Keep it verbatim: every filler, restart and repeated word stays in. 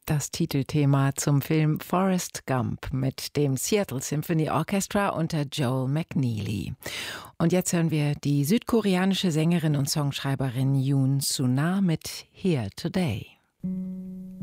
Das Titelthema zum Film Forrest Gump mit dem Seattle Symphony Orchestra unter Joel McNeely. Und jetzt hören wir die südkoreanische Sängerin und Songschreiberin Yoon Suna mit Here Today.